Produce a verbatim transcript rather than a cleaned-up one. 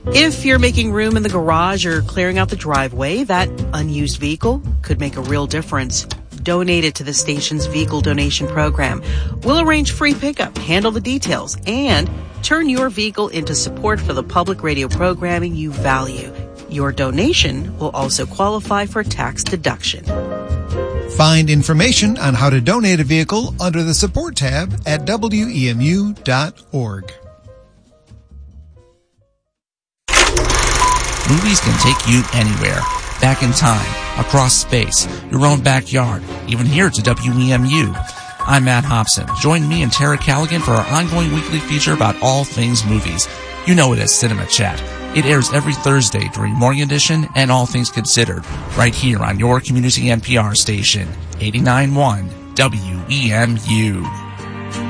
If you're making room in the garage or clearing out the driveway, that unused vehicle could make a real difference. Donate it to the station's vehicle donation program. We'll arrange free pickup, handle the details, and turn your vehicle into support for the public radio programming you value. Your donation will also qualify for tax deduction. Find information on how to donate a vehicle under the support tab at W E M U dot org. Movies can take you anywhere. Back in time, across space, your own backyard, even here to W E M U. I'm Matt Hobson. Join me and Tara Callaghan for our ongoing weekly feature about all things movies. You know it as Cinema Chat. It airs every Thursday during Morning Edition and All Things Considered, right here on your community N P R station, eighty-nine point one W E M U.